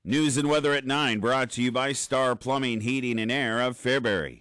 News and weather at 9, brought to you by Star Plumbing, Heating, and Air of Fairbury.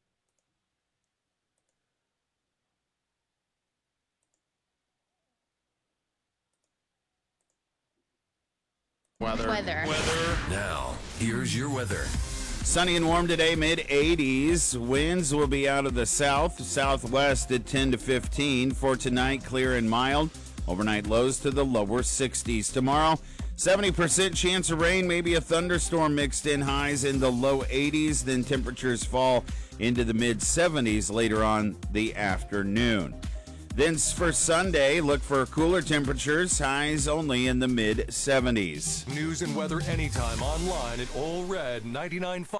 Weather. Now, here's your weather. Sunny and warm today, mid-80s. Winds will be out of the south, southwest at 10 to 15. For tonight, clear and mild. Overnight lows to the lower 60s. Tomorrow, 70% chance of rain, maybe a thunderstorm mixed in, highs in the low 80s. Then temperatures fall into the mid-70s later on the afternoon. Then for Sunday, look for cooler temperatures, highs only in the mid-70s. News and weather anytime online at Ole Red 99.5.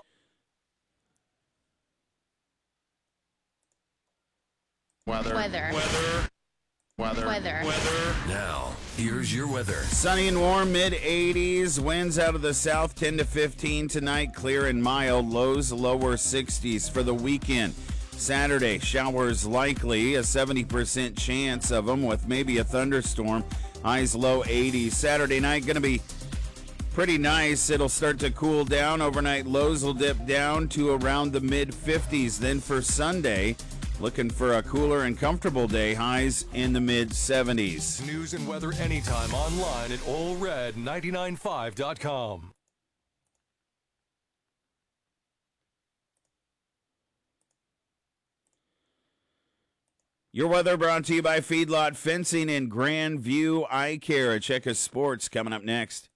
Weather. Now, here's your weather. Sunny and warm, mid-80s. Winds out of the south, 10 to 15 tonight. Clear and mild. Lows, lower 60s for the weekend. Saturday, showers likely. A 70% chance of them with maybe a thunderstorm. Highs, low 80s. Saturday night going to be pretty nice. It'll start to cool down. Overnight lows will dip down to around the mid-50s. Then for Sunday, looking for a cooler and comfortable day, highs in the mid-70s. News and weather anytime online at OleRed995.com. Your weather brought to you by Feedlot Fencing and Grandview Eye Care. A check of sports coming up next.